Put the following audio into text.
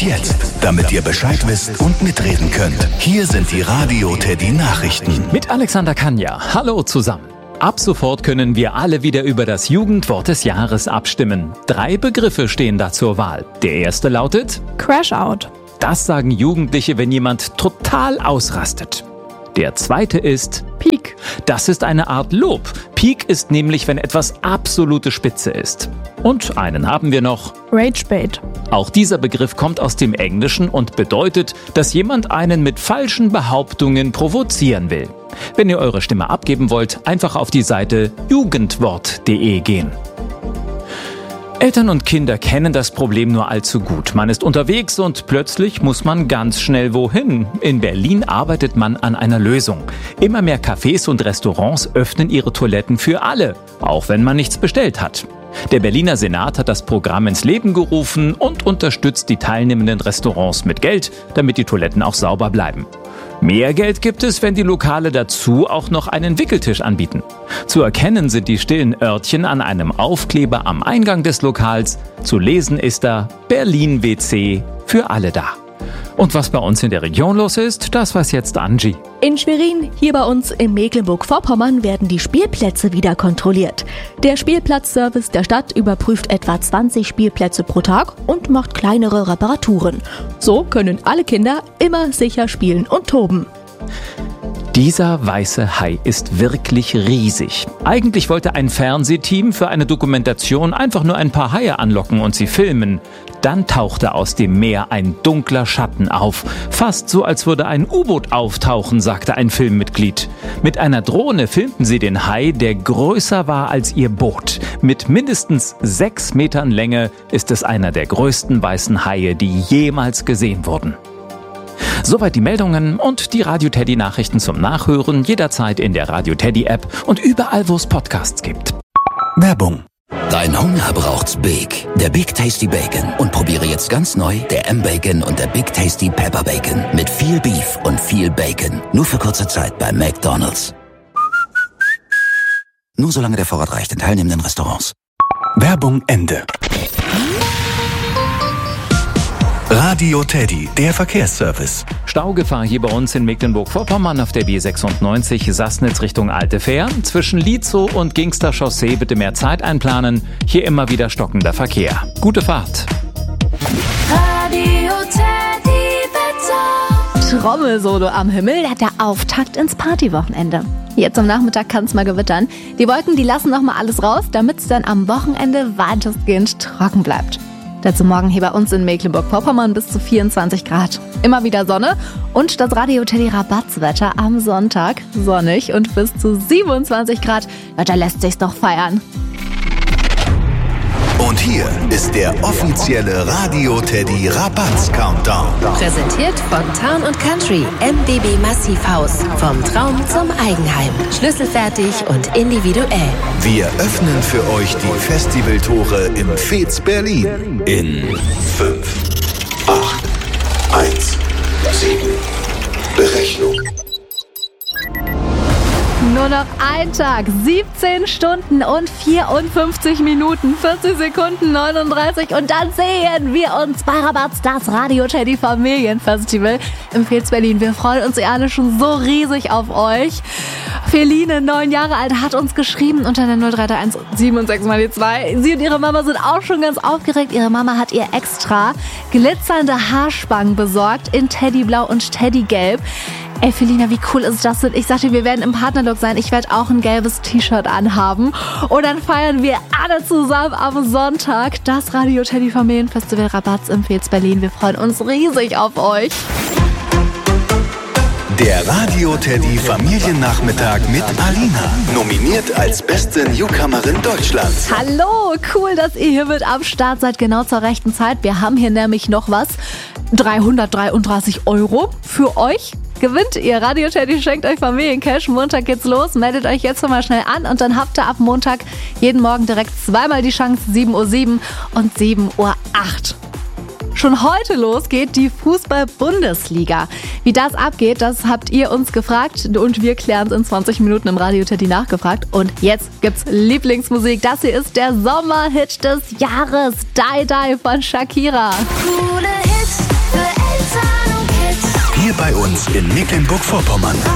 jetzt, damit ihr Bescheid wisst und mitreden könnt, hier sind die Radio Teddy Nachrichten. Mit Alexander Kanja. Hallo zusammen. Ab sofort können wir alle wieder über das Jugendwort des Jahres abstimmen. 3 Begriffe stehen da zur Wahl. Der erste lautet Crash-out. Das sagen Jugendliche, wenn jemand total ausrastet. Der zweite ist Peak. Das ist eine Art Lob. Peak ist nämlich, wenn etwas absolute Spitze ist. Und einen haben wir noch. Ragebait. Auch dieser Begriff kommt aus dem Englischen und bedeutet, dass jemand einen mit falschen Behauptungen provozieren will. Wenn ihr eure Stimme abgeben wollt, einfach auf die Seite jugendwort.de gehen. Eltern und Kinder kennen das Problem nur allzu gut. Man ist unterwegs und plötzlich muss man ganz schnell wohin. In Berlin arbeitet man an einer Lösung. Immer mehr Cafés und Restaurants öffnen ihre Toiletten für alle, auch wenn man nichts bestellt hat. Der Berliner Senat hat das Programm ins Leben gerufen und unterstützt die teilnehmenden Restaurants mit Geld, damit die Toiletten auch sauber bleiben. Mehr Geld gibt es, wenn die Lokale dazu auch noch einen Wickeltisch anbieten. Zu erkennen sind die stillen Örtchen an einem Aufkleber am Eingang des Lokals. Zu lesen ist da Berlin WC für alle da. Und was bei uns in der Region los ist, das weiß jetzt Angie. In Schwerin, hier bei uns in Mecklenburg-Vorpommern, werden die Spielplätze wieder kontrolliert. Der Spielplatzservice der Stadt überprüft etwa 20 Spielplätze pro Tag und macht kleinere Reparaturen. So können alle Kinder immer sicher spielen und toben. Dieser weiße Hai ist wirklich riesig. Eigentlich wollte ein Fernsehteam für eine Dokumentation einfach nur ein paar Haie anlocken und sie filmen. Dann tauchte aus dem Meer ein dunkler Schatten auf. Fast so, als würde ein U-Boot auftauchen, sagte ein Filmmitglied. Mit einer Drohne filmten sie den Hai, der größer war als ihr Boot. Mit mindestens 6 Metern Länge ist es einer der größten weißen Haie, die jemals gesehen wurden. Soweit die Meldungen und die Radio Teddy Nachrichten zum Nachhören jederzeit in der Radio Teddy App und überall, wo es Podcasts gibt. Werbung. Dein Hunger braucht's Big. Der Big Tasty Bacon. Und probiere jetzt ganz neu der M-Bacon und der Big Tasty Pepper Bacon. Mit viel Beef und viel Bacon. Nur für kurze Zeit bei McDonald's. Nur solange der Vorrat reicht in teilnehmenden Restaurants. Werbung Ende. Radio Teddy, der Verkehrsservice. Staugefahr hier bei uns in Mecklenburg-Vorpommern auf der B96 Sassnitz Richtung Alte Fähr. Zwischen Lietzow und Gingster Chaussee bitte mehr Zeit einplanen. Hier immer wieder stockender Verkehr. Gute Fahrt. Radio Teddy Wetter. Trommelsolo am Himmel, der Auftakt ins Partywochenende. Jetzt am Nachmittag kann es mal gewittern. Die Wolken, die lassen noch mal alles raus, damit es dann am Wochenende weitestgehend trocken bleibt. Dazu morgen hier bei uns in Mecklenburg-Vorpommern bis zu 24 Grad. Immer wieder Sonne und das Radio Teddy Rabattswetter am Sonntag. Sonnig und bis zu 27 Grad. Da lässt sich's doch feiern. Und hier ist der offizielle Radio Teddy Rabatts-Countdown. Präsentiert von Town & Country MBB Massivhaus. Vom Traum zum Eigenheim. Schlüsselfertig und individuell. Wir öffnen für euch die Festivaltore im Fez Berlin. In 5, 8, 1, 7. Berechnung. Nur noch ein Tag, 17 Stunden und 54 Minuten, 40 Sekunden 39 und dann sehen wir uns bei Rabatts das Radio Teddy Familienfestival im Fez Berlin. Wir freuen uns alle schon so riesig auf euch. Feline, 9 Jahre alt, hat uns geschrieben unter der 0331 76 mal die 2. Sie und ihre Mama sind auch schon ganz aufgeregt. Ihre Mama hat ihr extra glitzernde Haarspangen besorgt in Teddyblau und Teddygelb. Ey, Felina, wie cool ist das denn? Ich sagte, wir werden im Partnerlook sein. Ich werde auch ein gelbes T-Shirt anhaben. Und dann feiern wir alle zusammen am Sonntag das Radio Teddy Familienfestival Rabatts im Fez Berlin. Wir freuen uns riesig auf euch. Der Radio Teddy Familiennachmittag mit Alina. Nominiert als beste Newcomerin Deutschlands. Hallo, cool, dass ihr hier mit am Start seid, genau zur rechten Zeit. Wir haben hier nämlich noch was. 333 € für euch. Gewinnt ihr. Radio Teddy schenkt euch Familiencash. Montag geht's los. Meldet euch jetzt schon mal schnell an und dann habt ihr ab Montag jeden Morgen direkt zweimal die Chance. 7:07 Uhr und 7:08 Uhr. Schon heute los geht die Fußball-Bundesliga. Wie das abgeht, das habt ihr uns gefragt und wir klären es in 20 Minuten im Radio Teddy nachgefragt. Und jetzt gibt's Lieblingsmusik. Das hier ist der Sommerhit des Jahres. Die Die von Shakira. Coole Hits. Hier bei uns in Mecklenburg-Vorpommern.